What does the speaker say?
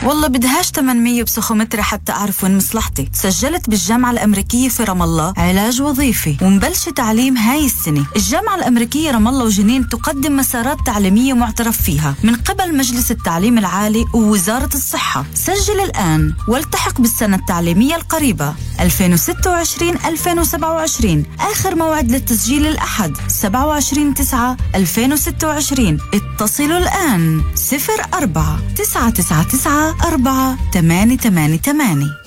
والله بدهاش 800 بسخومتري حتى أعرف وين مصلحتي. سجلت بالجامعة الأمريكية في رام الله علاج وظيفي ومبلش تعليم هاي السنة. الجامعة الأمريكية رام الله وجنين تقدم مسارات تعليمية معترف فيها من قبل مجلس التعليم العالي ووزارة الصحة. سجل الآن والتحق بالسنة التعليمية القريبة 2026-2027. آخر موعد للتسجيل الأحد 27/9/2026. اتصلوا الآن 04-999-4888.